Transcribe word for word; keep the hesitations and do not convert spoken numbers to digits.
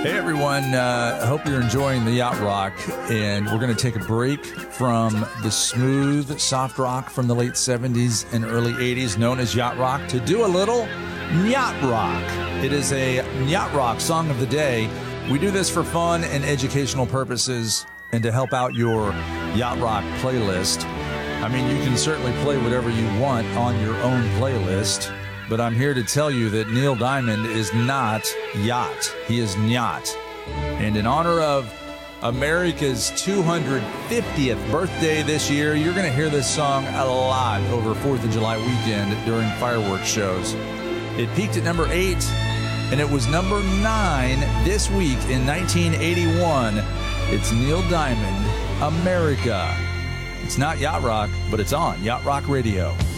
Hey everyone, uh, I hope you're enjoying the Yacht Rock, and we're going to take a break from the smooth, soft rock from the late seventies and early eighties known as Yacht Rock to do a little Yacht Rock. It is a Yacht Rock song of the day. We do this for fun and educational purposes and to help out your Yacht Rock playlist. I mean, you can certainly play whatever you want on your own playlist, but I'm here to tell you that Neil Diamond is not yacht. He is nyat. And in honor of America's two hundred fiftieth birthday this year, you're going to hear this song a lot over fourth of July weekend during fireworks shows. It peaked at number eight, and it was number nine this week in nineteen eighty-one. It's Neil Diamond, America. It's not Yacht Rock, but it's on Yacht Rock Radio.